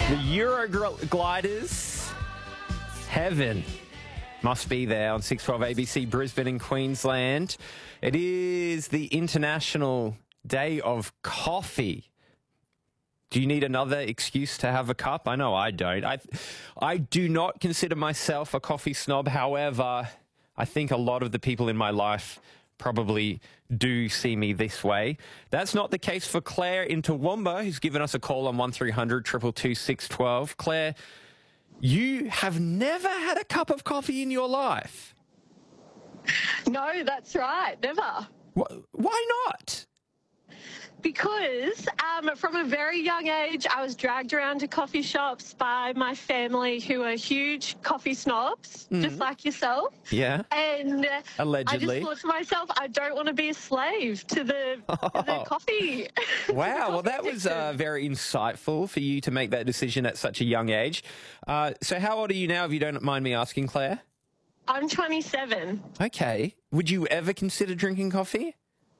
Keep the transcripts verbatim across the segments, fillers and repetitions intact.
The Eurogliders, heaven must be there on six twelve A B C Brisbane in Queensland. It is the International Day of Coffee. Do you need another excuse to have a cup? I know I don't. I, I do not consider myself a coffee snob. However, I think a lot of the people in my life probably do see me this way. That's not the case for Claire in Toowoomba, who's given us a call on one three hundred, two two two, six one two. Claire, you have never had a cup of coffee in your life. No, that's right. Never. Why not? Because um, from a very young age, I was dragged around to coffee shops by my family who are huge coffee snobs, mm. just like yourself. Yeah. And uh, allegedly. I just thought to myself, I don't want to be a slave to the, oh. to the coffee. Wow. Well, that was uh, very insightful for you to make that decision at such a young age. Uh, so how old are you now, if you don't mind me asking, Claire? I'm twenty-seven. Okay. Would you ever consider drinking coffee?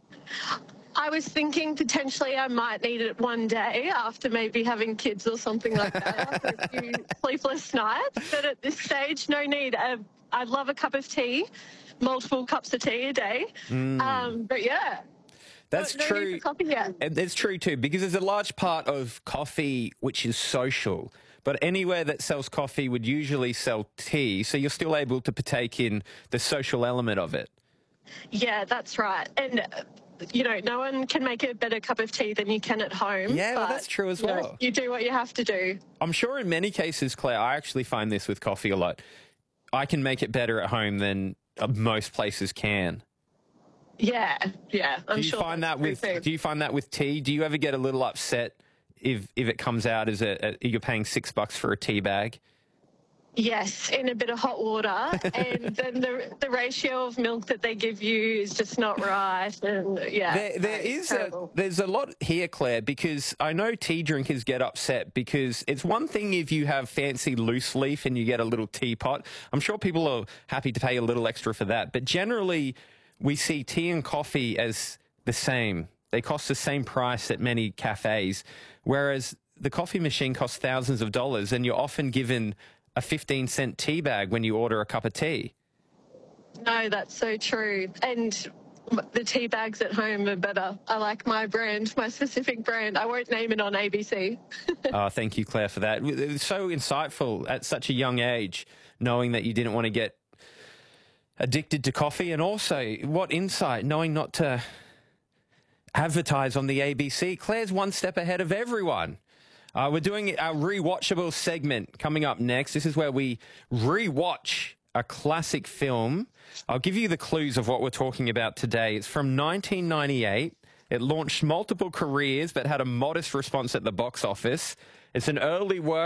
I was thinking potentially I might need it one day after maybe having kids or something like that, after a few sleepless nights. But at this stage, no need. Uh, I'd love a cup of tea, multiple cups of tea a day. Mm. Um, but yeah. That's no, no true. Need for coffee yet. That's true too, because there's a large part of coffee which is social. But anywhere that sells coffee would usually sell tea, so you're still able to partake in the social element of it. Yeah, that's right. And uh, you know, no one can make a better cup of tea than you can at home. Yeah, well, that's true as well. You know, you do what you have to do. I'm sure in many cases, Claire, I actually find this with coffee a lot. I can make it better at home than uh, most places can. Yeah, yeah, I'm do you sure. Find that with, do you find that with tea? Do you ever get a little upset if if it comes out as a, a you're paying six bucks for a tea bag? Yes, in a bit of hot water, and then the the ratio of milk that they give you is just not right, and yeah. There, there is a, there's a lot here, Claire, because I know tea drinkers get upset because it's one thing if you have fancy loose leaf and you get a little teapot. I'm sure people are happy to pay a little extra for that, but generally we see tea and coffee as the same. They cost the same price at many cafes, whereas the coffee machine costs thousands of dollars, and you're often given a fifteen cent tea bag when you order a cup of tea. No, that's so true. And the tea bags at home are better. I like my brand, my specific brand. I won't name it on A B C. Oh, thank you, Claire, for that. It was so insightful at such a young age, knowing that you didn't want to get addicted to coffee, and also what insight, knowing not to advertise on the A B C. Claire's one step ahead of everyone. Uh, we're doing our rewatchable segment coming up next. This is where we rewatch a classic film. I'll give you the clues of what we're talking about today. It's from nineteen ninety-eight. It launched multiple careers but had a modest response at the box office. It's an early work